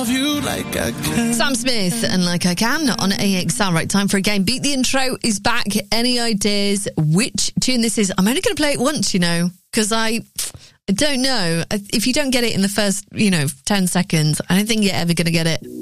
love you like I can. Sam Smith and Like I Can on AXR. Right, time for a game. Beat the Intro is back. Any ideas which tune this is? I'm only going to play it once, because I don't know. If you don't get it in the first, 10 seconds, I don't think you're ever going to get it